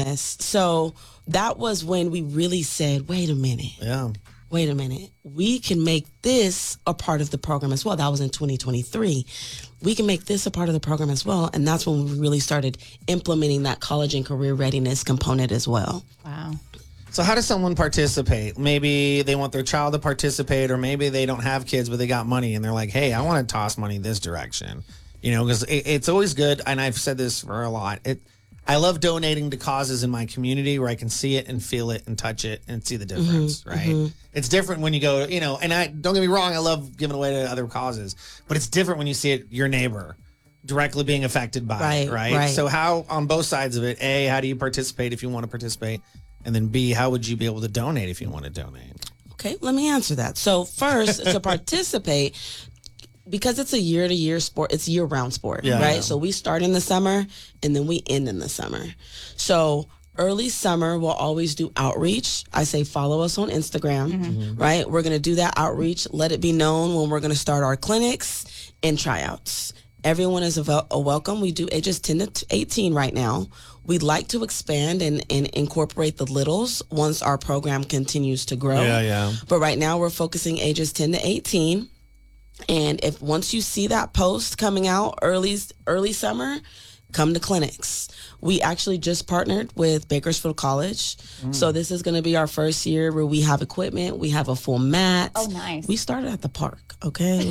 readiness. So that was when we really said, wait a minute. We can make this a part of the program as well. That was in 2023. We can make this a part of the program as well. And that's when we really started implementing that college and career readiness component as well. Wow. So how does someone participate? Maybe they want their child to participate, or maybe they don't have kids, but they got money and they're like, hey, I want to toss money this direction. You know, because it's always good. And I've said this for a lot. I love donating to causes in my community where I can see it and feel it and touch it and see the difference, right? It's different when you go, you know, and don't get me wrong, I love giving away to other causes, but it's different when you see it, your neighbor directly being affected by it, right? So how, on both sides of it, A, how do you participate if you want to participate? And then B, how would you be able to donate if you want to donate? Okay, let me answer that. So first, to participate, because it's a year-to-year sport, it's year-round sport, right? Yeah. So we start in the summer, and then we end in the summer. So early summer, we'll always do outreach. I say follow us on Instagram, right? We're going to do that outreach. Let it be known when we're going to start our clinics and tryouts. Everyone is a welcome. We do ages 10 to 18 right now. We'd like to expand and incorporate the littles once our program continues to grow. But right now, we're focusing ages 10 to 18. And if once you see that post coming out early summer, come to clinics. We actually just partnered with Bakersfield College. So this is going to be our first year where we have equipment. We have a full mat. Oh, nice. We started at the park, okay?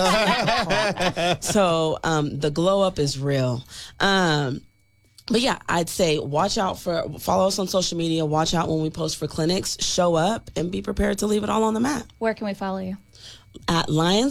So the glow up is real. But yeah, I'd say follow us on social media, watch out when we post for clinics, show up, and be prepared to leave it all on the mat. Where can we follow you? At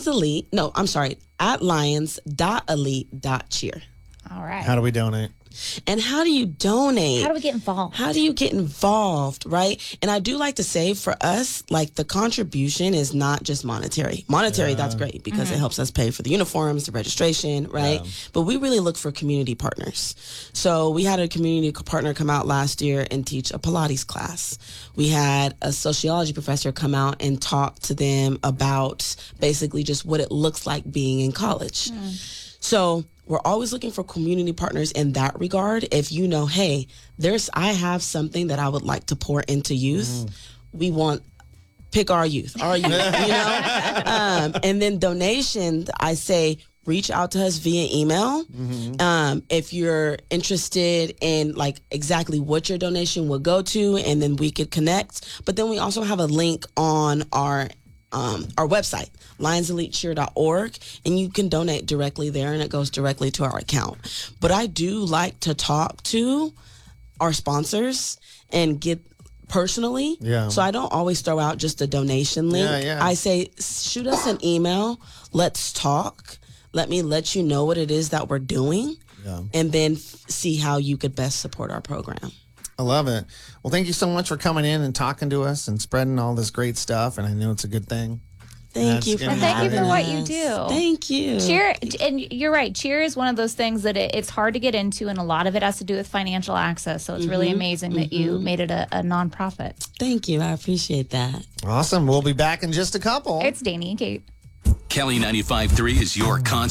lions.elite.cheer. All right. How do we donate? And how do you donate? How do we get involved? How do you get involved, right? And I do like to say for us, like the contribution is not just monetary. That's great because it helps us pay for the uniforms, the registration, right? Yeah. But we really look for community partners. So we had a community partner come out last year and teach a Pilates class. We had a sociology professor come out and talk to them about basically just what it looks like being in college. So we're always looking for community partners in that regard. If you know, hey, I have something that I would like to pour into youth. We want, pick our youth, you know? And then donations, I say, reach out to us via email. If you're interested in like exactly what your donation will go to, and then we could connect. But then we also have a link on our website, lionselitecheer.org, and you can donate directly there, and it goes directly to our account. But I do like to talk to our sponsors and get personally. So I don't always throw out just a donation link. I say, shoot us an email. Let's talk. Let me let you know what it is that we're doing, and then see how you could best support our program. I love it. Well, thank you so much for coming in and talking to us and spreading all this great stuff. And I know it's a good thing. Thank you for what you do. Thank you. Cheer, and you're right. Cheer is one of those things that it's hard to get into, and a lot of it has to do with financial access. So it's really amazing that you made it a nonprofit. Thank you. I appreciate that. Awesome. We'll be back in just a couple. It's Danny and Kate. Kelly 95.3 is your concert.